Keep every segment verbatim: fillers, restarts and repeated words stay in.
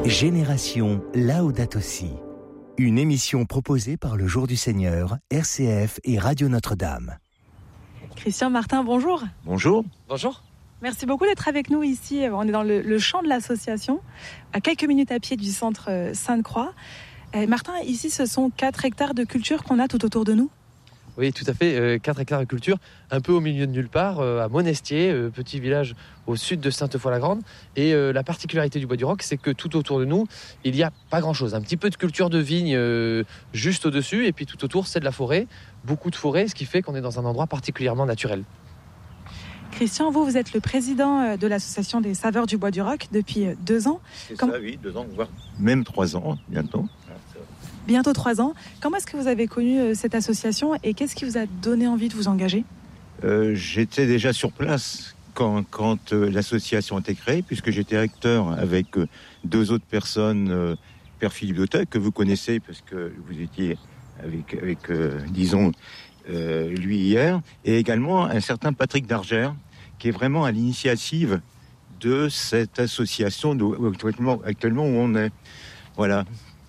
Génération Laudato Si, une émission proposée par le Jour du Seigneur, R C F et Radio Notre-Dame. Christian Martin, bonjour. Bonjour. Bonjour. Merci beaucoup d'être avec nous ici. On est dans le, le champ de l'association, à quelques minutes à pied du centre Sainte-Croix. Et Martin, ici, ce sont quatre hectares de culture qu'on a tout autour de nous. Oui, tout à fait. Euh, quatre hectares de culture, un peu au milieu de nulle part, euh, à Monestier, euh, petit village au sud de Sainte-Foy-la-Grande. Et euh, la particularité du Bois du Roc, c'est que tout autour de nous, il n'y a pas grand-chose. Un petit peu de culture de vigne euh, juste au-dessus, et puis tout autour, c'est de la forêt, beaucoup de forêt, ce qui fait qu'on est dans un endroit particulièrement naturel. Christian, vous, vous êtes le président de l'association des Saveurs du Bois du Roc depuis deux ans. C'est Comme... ça, oui, deux ans, voire même trois ans, bientôt. Bientôt trois ans. Comment est-ce que vous avez connu cette association et qu'est-ce qui vous a donné envie de vous engager ? euh, J'étais déjà sur place quand, quand euh, l'association a été créée, puisque j'étais acteur avec euh, deux autres personnes, euh, Père Philippe Dautet, que vous connaissez, parce que vous étiez avec, avec euh, disons, euh, lui hier, et également un certain Patrick Dargère, qui est vraiment à l'initiative de cette association de, actuellement, actuellement où on est. Voilà.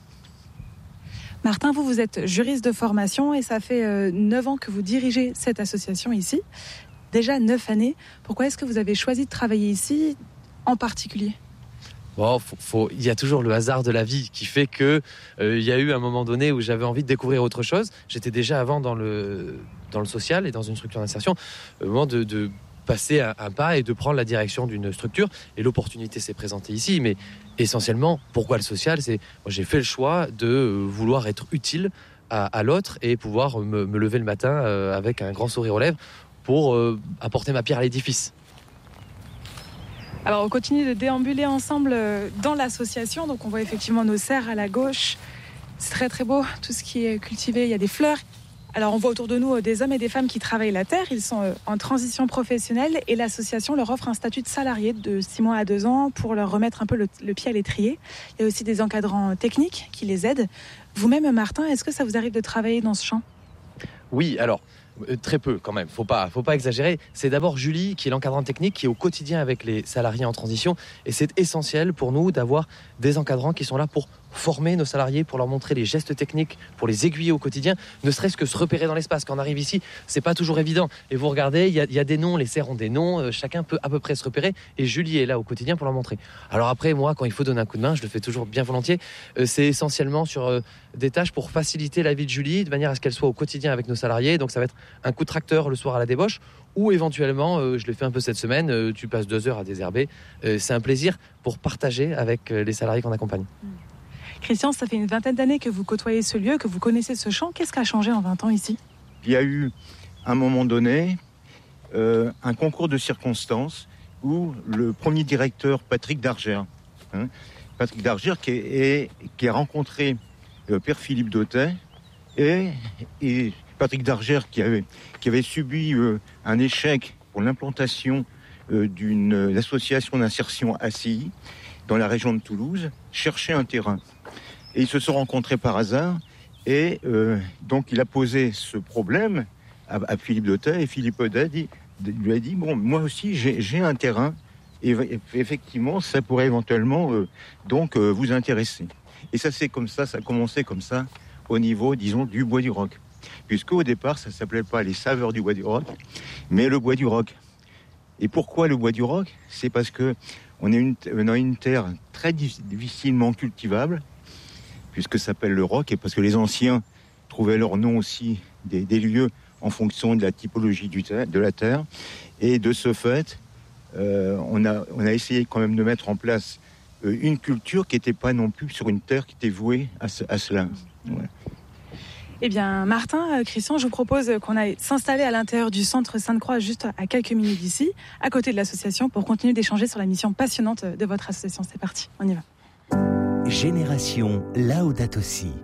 Martin, vous, vous êtes juriste de formation et ça fait euh, neuf ans que vous dirigez cette association ici. Déjà neuf années. Pourquoi est-ce que vous avez choisi de travailler ici en particulier ? Bon, faut, faut, il y a toujours le hasard de la vie qui fait que euh, il y a eu un moment donné où j'avais envie de découvrir autre chose. J'étais déjà avant dans le, dans le social et dans une structure d'insertion. Au moment de... de passer un, un pas et de prendre la direction d'une structure. Et l'opportunité s'est présentée ici. Mais essentiellement, pourquoi le social ? C'est, moi, j'ai fait le choix de euh, vouloir être utile à, à l'autre et pouvoir me, me lever le matin euh, avec un grand sourire aux lèvres pour euh, apporter ma pierre à l'édifice. Alors, on continue de déambuler ensemble dans l'association. Donc, on voit effectivement nos serres à la gauche. C'est très, très beau, tout ce qui est cultivé. Il y a des fleurs. Alors, on voit autour de nous des hommes et des femmes qui travaillent la terre. Ils sont en transition professionnelle et l'association leur offre un statut de salarié de six mois à deux ans pour leur remettre un peu le, le pied à l'étrier. Il y a aussi des encadrants techniques qui les aident. Vous-même, Martin, est-ce que ça vous arrive de travailler dans ce champ ? Oui, alors... Très peu quand même, faut pas, faut pas exagérer. C'est d'abord Julie qui est l'encadrant technique qui est au quotidien avec les salariés en transition et c'est essentiel pour nous d'avoir des encadrants qui sont là pour former nos salariés, pour leur montrer les gestes techniques, pour les aiguiller au quotidien, ne serait-ce que se repérer dans l'espace. Quand on arrive ici, c'est pas toujours évident. Et vous regardez, il y, y a des noms, les serres ont des noms, euh, chacun peut à peu près se repérer et Julie est là au quotidien pour leur montrer. Alors après, moi, quand il faut donner un coup de main, je le fais toujours bien volontiers. Euh, c'est essentiellement sur euh, des tâches pour faciliter la vie de Julie, de manière à ce qu'elle soit au quotidien avec nos salariés. Donc ça va être un coup de tracteur le soir à la débauche ou éventuellement, euh, je l'ai fait un peu cette semaine, euh, tu passes deux heures à désherber. Euh, c'est un plaisir pour partager avec euh, les salariés qu'on accompagne. Mmh. Christian, ça fait une vingtaine d'années que vous côtoyez ce lieu, que vous connaissez ce champ. Qu'est-ce qui a changé en vingt ans ici ? Il y a eu, à un moment donné, euh, un concours de circonstances où le premier directeur, Patrick Dargère, hein, Patrick Dargère qui, est, qui a rencontré euh, Père Philippe Dautet et, et Patrick Dargère qui avait, qui avait subi euh, un échec pour l'implantation euh, d'une euh, association d'insertion A C I dans la région de Toulouse, cherchait un terrain. Et ils se sont rencontrés par hasard et euh, donc il a posé ce problème à, à Philippe Dautet et Philippe Dautet dit, lui a dit bon, moi aussi j'ai, j'ai un terrain et, et effectivement ça pourrait éventuellement euh, donc euh, vous intéresser. Et ça c'est comme ça, ça a commencé comme ça au niveau disons du Bois du Roc, puisqu'au départ ça s'appelait pas les Saveurs du Bois du Roc mais le Bois du Roc. Et pourquoi le Bois du Roc ? C'est parce que on est une, on a une terre très difficilement cultivable, puisque ça s'appelle le Roc, et parce que les anciens trouvaient leur nom aussi des, des lieux en fonction de la typologie du ter- de la terre. Et de ce fait, euh, on, a, on a essayé quand même de mettre en place euh, une culture qui n'était pas non plus sur une terre qui était vouée à, ce, à cela. Ouais. Eh bien, Martin, Christian, je vous propose qu'on aille s'installer à l'intérieur du centre Sainte-Croix, juste à quelques minutes d'ici, à côté de l'association, pour continuer d'échanger sur la mission passionnante de votre association. C'est parti, on y va. Génération Laudato Si.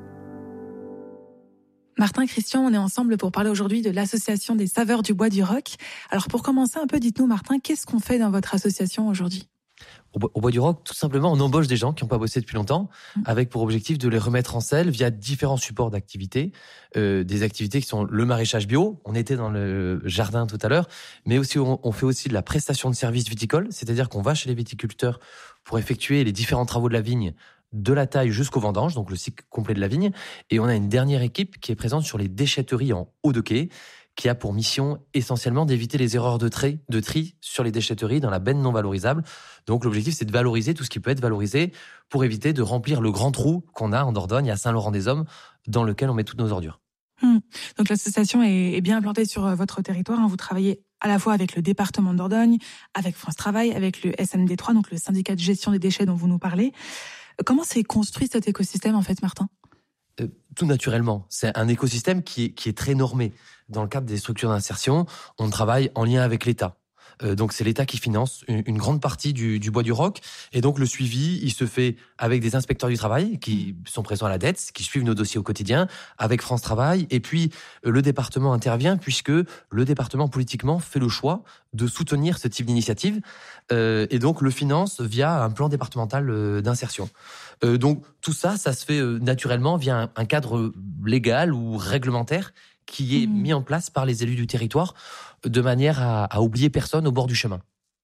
Martin, Christian, on est ensemble pour parler aujourd'hui de l'association des Saveurs du Bois du Roc. Alors, pour commencer un peu, dites-nous, Martin, qu'est-ce qu'on fait dans votre association aujourd'hui ? Au, au Bois du Roc, tout simplement, on embauche des gens qui n'ont pas bossé depuis longtemps, mmh. avec pour objectif de les remettre en selle via différents supports d'activités, euh, des activités qui sont le maraîchage bio. On était dans le jardin tout à l'heure, mais aussi on, on fait aussi de la prestation de services viticoles, c'est-à-dire qu'on va chez les viticulteurs pour effectuer les différents travaux de la vigne de la taille jusqu'au vendange, donc le cycle complet de la vigne. Et on a une dernière équipe qui est présente sur les déchetteries en haut de quai, qui a pour mission essentiellement d'éviter les erreurs de tri, de tri sur les déchetteries dans la benne non valorisable. Donc l'objectif, c'est de valoriser tout ce qui peut être valorisé pour éviter de remplir le grand trou qu'on a en Dordogne, à Saint-Laurent-des-Hommes, dans lequel on met toutes nos ordures. Hum. Donc l'association est, est bien implantée sur votre territoire. Hein. Vous travaillez à la fois avec le département de Dordogne, avec France Travail, avec le S M D trois, donc le syndicat de gestion des déchets dont vous nous parlez. Comment s'est construit cet écosystème, en fait, Martin ? Euh, tout naturellement. C'est un écosystème qui est, qui est très normé. Dans le cadre des structures d'insertion, on travaille en lien avec l'État. Euh, donc c'est l'État qui finance une, une grande partie du, du Bois du Roc. Et donc le suivi, il se fait avec des inspecteurs du travail qui sont présents à la D E T S, qui suivent nos dossiers au quotidien, avec France Travail. Et puis euh, le département intervient puisque le département politiquement fait le choix de soutenir ce type d'initiative euh, et donc le finance via un plan départemental euh, d'insertion. Euh, donc tout ça, ça se fait euh, naturellement via un, un cadre légal ou réglementaire qui est mmh. mis en place par les élus du territoire de manière à, à oublier personne au bord du chemin.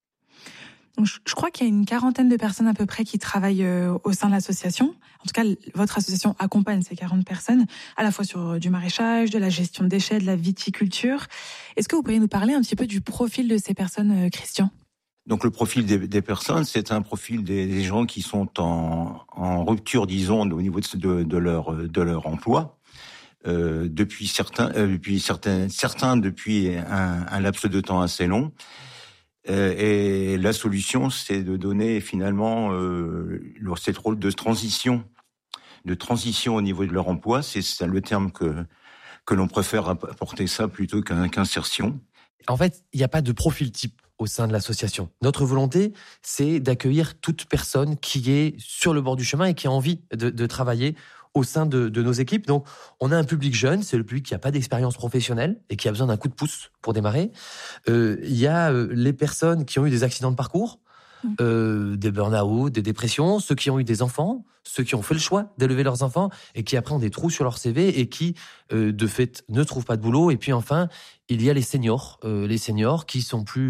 Donc, je, je crois qu'il y a une quarantaine de personnes à peu près qui travaillent euh, au sein de l'association. En tout cas, votre association accompagne ces quarante personnes, à la fois sur du maraîchage, de la gestion de déchets, de la viticulture. Est-ce que vous pourriez nous parler un petit peu du profil de ces personnes, euh, Christian ? Donc le profil des, des personnes, c'est un profil des, des gens qui sont en, en rupture, disons, au niveau de, de, de, leur, de leur emploi. Euh, depuis certains, euh, depuis certains, certains depuis un, un laps de temps assez long. Euh, et la solution, c'est de donner finalement euh, leur cette rôle de transition, de transition au niveau de leur emploi. C'est, c'est le terme que que l'on préfère apporter ça plutôt qu'un, qu'insertion. En fait, il n'y a pas de profil type au sein de l'association. Notre volonté, c'est d'accueillir toute personne qui est sur le bord du chemin et qui a envie de, de travailler au sein de, de nos équipes. Donc, on a un public jeune, c'est le public qui n'a pas d'expérience professionnelle et qui a besoin d'un coup de pouce pour démarrer. Euh, il y a euh, les personnes qui ont eu des accidents de parcours, euh, des burn-out, des dépressions, ceux qui ont eu des enfants, ceux qui ont fait le choix d'élever leurs enfants et qui après ont des trous sur leur C V et qui, euh, de fait, ne trouvent pas de boulot. Et puis enfin, il y a les seniors, euh, les seniors qui sont plus